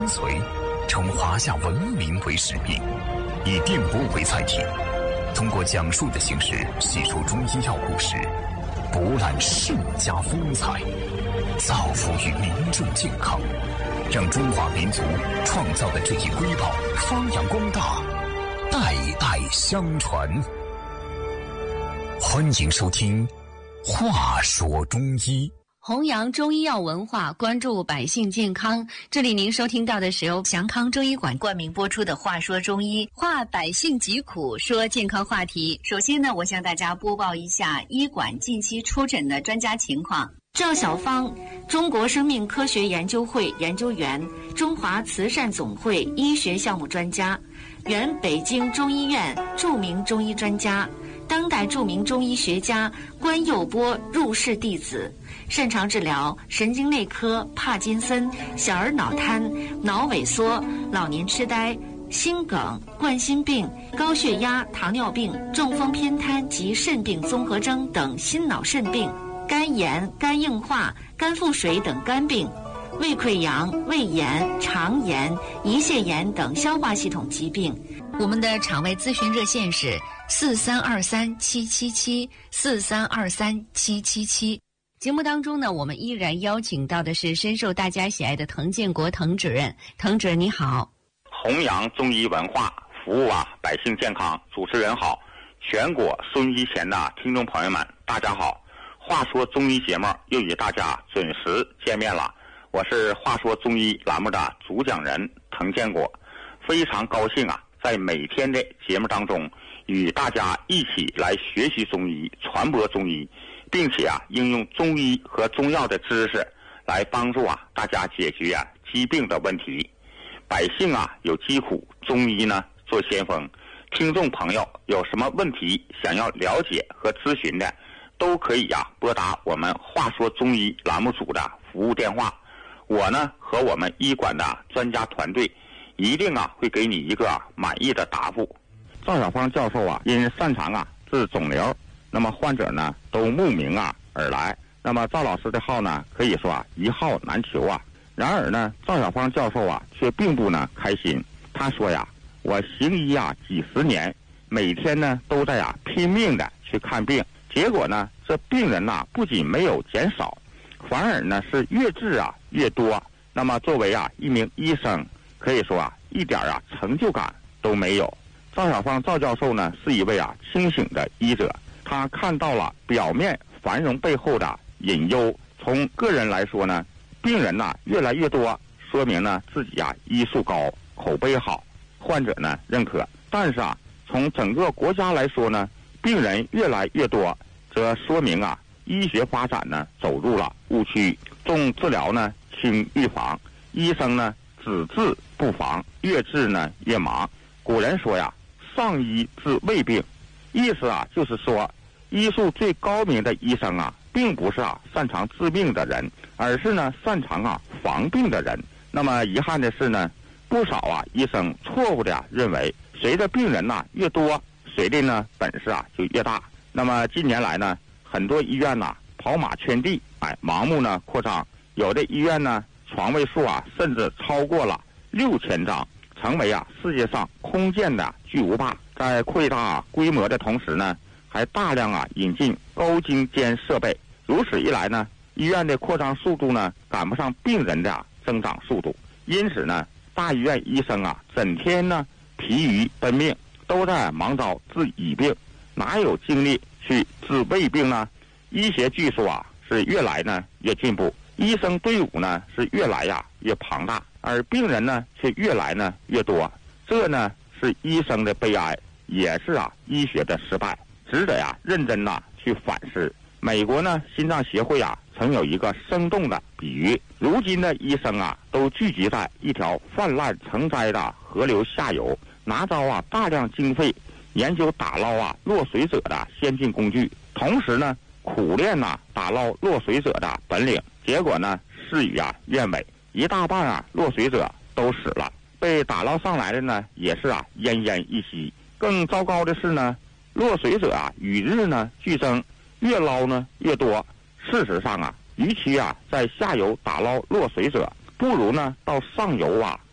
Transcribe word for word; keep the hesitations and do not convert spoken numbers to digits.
髓，称华夏文明为使命，以电波为载体，通过讲述的形式细说中医药故事，博览圣家风采，造福于民众健康，让中华民族创造的这一瑰宝发扬光大，代代相传。欢迎收听《话说中医》， 弘扬中医药文化，关注百姓健康。这里您收听到的是由祥康中医馆冠名播出的《话说中医》，话百姓疾苦，说健康话题。首先呢，我向大家播报一下医馆近期出诊的专家情况。赵小芳，中国生命科学研究会研究员，中华慈善总会医学项目专家，原北京中医院著名中医专家，当代著名中医学家关佑波入室弟子，擅长治疗神经内科、帕金森、小儿脑瘫、脑萎缩、老年痴呆、心梗、冠心病、高血压、糖尿病、中风偏瘫及肾病综合征等心脑肾病、肝炎、肝硬化、肝腹水等肝病、胃溃疡、胃炎、肠炎、胰腺炎等消化系统疾病。我们的场外咨询热线是四三二三七七七四三二三七七七。节目当中呢，我们依然邀请到的是深受大家喜爱的滕建国滕主任。滕主任你好。 弘扬中医文化，服务啊百姓健康。主持人好，全国收音机前的听众朋友们大家好。话说中医节目又与大家准时见面了，我是话说中医栏目的主讲人滕建国，非常高兴啊，在每天的节目当中与大家一起来学习中医，传播中医，并且啊应用中医和中药的知识来帮助啊大家解决啊疾病的问题。百姓啊有疾苦，中医呢做先锋。听众朋友有什么问题想要了解和咨询的，都可以啊拨打我们话说中医栏目组的服务电话，我呢和我们医馆的专家团队一定啊会给你一个满意的答复。赵小芳教授啊因擅长啊治肿瘤，那么患者呢都慕名啊而来，那么赵老师的号呢可以说啊一号难求啊。然而呢赵小芳教授啊却并不呢开心，他说呀，我行医啊几十年，每天呢都在啊拼命的去看病，结果呢这病人呐、啊、不仅没有减少，反而呢是越治啊越多。那么作为啊一名医生，可以说啊一点啊成就感都没有。赵小芳赵教授呢是一位啊清醒的医者，他看到了表面繁荣背后的隐忧。从个人来说呢，病人呐、啊、越来越多，说明呢自己啊医术高，口碑好，患者呢认可。但是啊从整个国家来说呢，病人越来越多，则说明啊医学发展呢走入了误区，重治疗呢轻预防，医生呢只治不防，越治呢越忙。古人说呀，上医治未病，意思啊就是说，医术最高明的医生啊，并不是啊擅长治病的人，而是呢擅长啊防病的人。那么遗憾的是呢，不少啊医生错误的、啊、认为，随着病人呐、啊、越多，谁的呢本事啊就越大。那么近年来呢，很多医院呐、啊、跑马圈地，哎，盲目呢扩张，有的医院呢床位数啊甚至超过了六千张，成为啊世界上空建的巨无霸。在扩大、啊、规模的同时呢，还大量啊引进高精尖设备。如此一来呢，医院的扩张速度呢赶不上病人的、啊、增长速度，因此呢，大医院医生啊整天呢疲于奔命，都在忙着治乙病，哪有精力去治胃病呢？医学技术啊是越来呢越进步，医生队伍呢是越来呀、啊、越庞大，而病人呢却越来呢越多。这呢是医生的悲哀，也是啊医学的失败，值得呀认真呐去反思。美国呢心脏协会啊曾有一个生动的比喻，如今的医生啊都聚集在一条泛滥成灾的河流下游，拿着啊大量经费研究打捞啊落水者的先进工具，同时呢苦练呐、啊、打捞落水者的本领，结果呢事与啊愿违，一大半啊落水者都死了，被打捞上来的呢也是啊奄奄一息。更糟糕的是呢，落水者啊与日呢俱增，越捞呢越多。事实上啊，与其啊在下游打捞落水者，不如呢到上游啊